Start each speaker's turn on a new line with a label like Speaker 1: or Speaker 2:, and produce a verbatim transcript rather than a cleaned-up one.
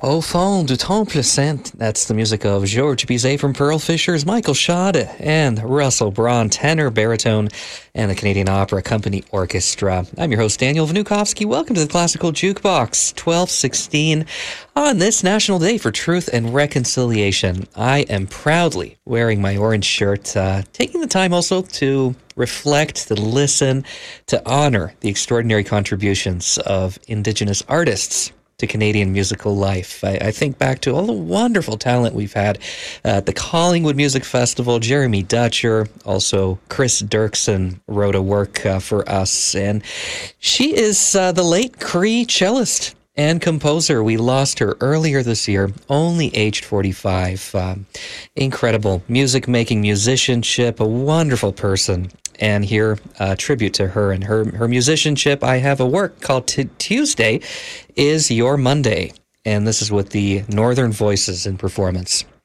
Speaker 1: Au fond du temple saint, that's the music of George Bizet from Pearl Fishers, Michael Schade, and Russell Braun, tenor, baritone, and the Canadian Opera Company Orchestra. I'm your host, Daniel Vnukovsky. Welcome to the Classical Jukebox, twelve sixteen. On this National Day for Truth and Reconciliation, I am proudly wearing my orange shirt, uh, taking the time also to reflect, to listen, to honor the extraordinary contributions of Indigenous artists to Canadian musical life. I, I think back to all the wonderful talent we've had at the Collingwood Music Festival. Jeremy Dutcher, also Chris Dirksen wrote a work uh, for us, and she is uh, the late Cree cellist and composer. We lost her earlier this year, only aged forty-five. Um, incredible music-making, musicianship, a wonderful person. And here, a tribute to her and her, her musicianship. I have a work called T- Tuesday is Your Monday. And this is with the Northern Voices in performance.